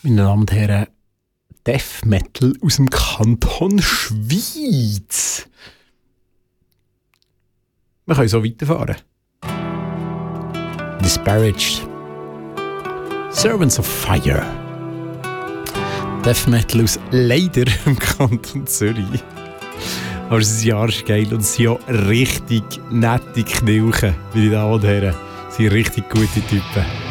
Meine Damen und Herren, Death Metal aus dem Kanton Schweiz. Wir können so weiterfahren. Disparaged. Servants of Fire. Death Metal aus leider im Kanton Zürich. Aber das Jahr ist geil und es sind ja richtig nette Knilchen, meine Damen und Herren. Sie sind richtig gute Typen.